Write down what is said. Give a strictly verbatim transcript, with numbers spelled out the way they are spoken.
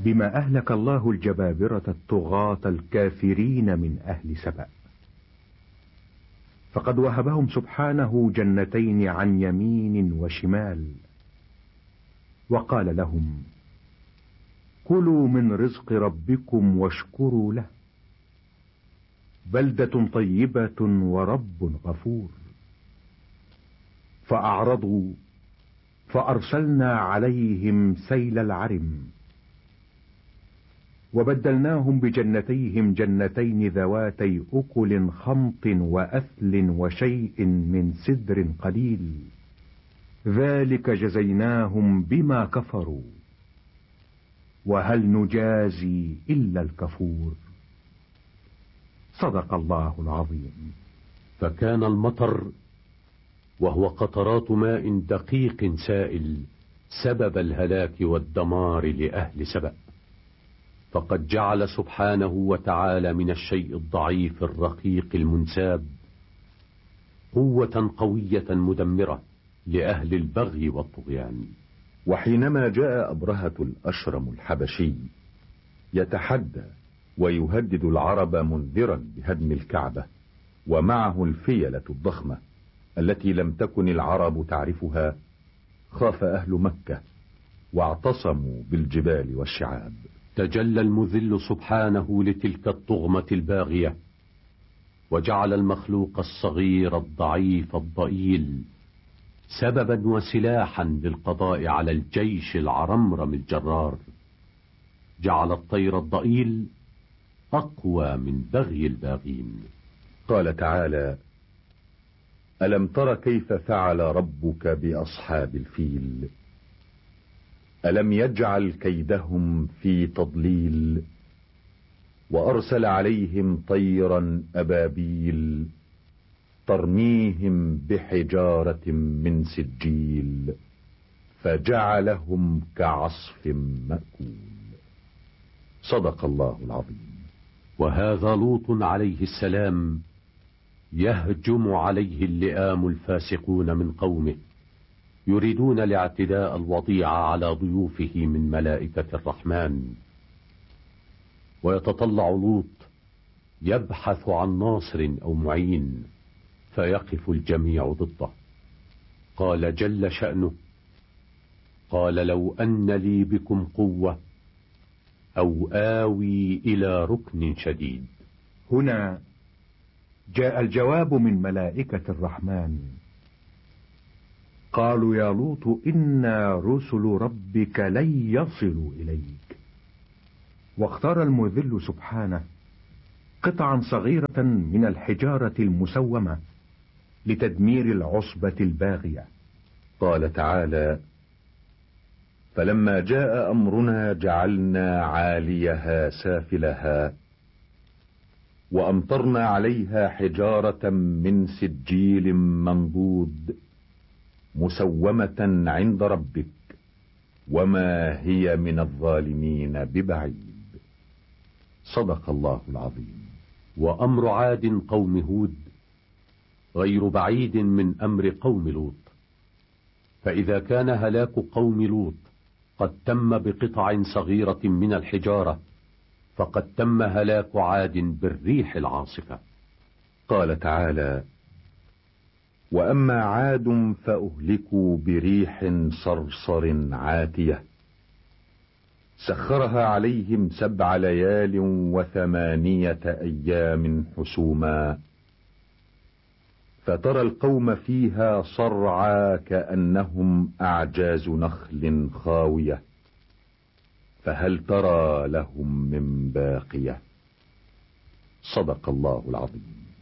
بما أهلك الله الجبابرة الطغاة الكافرين من أهل سبأ، فقد وهبهم سبحانه جنتين عن يمين وشمال، وقال لهم: كلوا من رزق ربكم واشكروا له، بلدة طيبة ورب غفور. فأعرضوا فأرسلنا عليهم سيل العرم، وبدلناهم بجنتيهم جنتين ذواتي أكل خمط وأثل وشيء من سدر قليل، ذلك جزيناهم بما كفروا، وهل نجازي إلا الكفور. صدق الله العظيم. فكان المطر وهو قطرات ماء دقيق سائل سبب الهلاك والدمار لأهل سبأ، فقد جعل سبحانه وتعالى من الشيء الضعيف الرقيق المنساب قوة قوية مدمرة لأهل البغي والطغيان. وحينما جاء أبرهة الأشرم الحبشي يتحدى ويهدد العرب منذرا بهدم الكعبة، ومعه الفيلة الضخمة التي لم تكن العرب تعرفها، خاف أهل مكة واعتصموا بالجبال والشعاب. تجلى المذل سبحانه لتلك الطغمة الباغية، وجعل المخلوق الصغير الضعيف الضئيل سببا وسلاحا للقضاء على الجيش العرمرم الجرار. جعل الطير الضئيل أقوى من بغي الباغين. قال تعالى: ألم تر كيف فعل ربك بأصحاب الفيل؟ ألم يجعل كيدهم في تضليل؟ وأرسل عليهم طيرا أبابيل ترميهم بحجارة من سجيل فجعلهم كعصف مأكول. صدق الله العظيم. وهذا لوط عليه السلام يهجم عليه اللئام الفاسقون من قومه، يريدون الاعتداء الوضيع على ضيوفه من ملائكة الرحمن. ويتطلع لوط يبحث عن ناصر أو معين، فيقف الجميع ضده. قال جل شأنه: قال لو أن لي بكم قوة أو آوي إلى ركن شديد. هنا جاء الجواب من ملائكة الرحمن، قالوا يا لوط إنا رسل ربك لن يصلوا إليك. واختار المذل سبحانه قطعا صغيرة من الحجارة المسومة لتدمير العصبة الباغية. قال تعالى: فلما جاء أمرنا جعلنا عاليها سافلها وأمطرنا عليها حجارة من سجيل منضود مسومة عند ربك وما هي من الظالمين ببعيد. صدق الله العظيم. وأمر عاد قوم هود غير بعيد من أمر قوم لوط، فإذا كان هلاك قوم لوط قد تم بقطع صغيرة من الحجارة، فقد تم هلاك عاد بالريح العاصفة. قال تعالى: وأما عاد فأهلكوا بريح صرصر عاتية سخرها عليهم سبع ليال وثمانية أيام حسوما فترى القوم فيها صرعى كأنهم أعجاز نخل خاوية فهل ترى لهم من باقية. صدق الله العظيم.